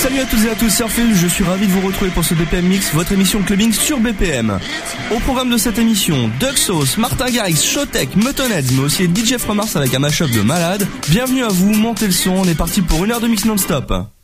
Salut à toutes et à tous, c'est Orpheus, je suis ravi de vous retrouver pour ce BPM Mix, votre émission clubbing sur BPM. Au programme de cette émission, Duxos, Martin Garrix, Showtek, Muttonheads, mais aussi DJ From Mars avec un mashup de malade. Bienvenue à vous, montez le son, on est parti pour 1 heure de mix non-stop.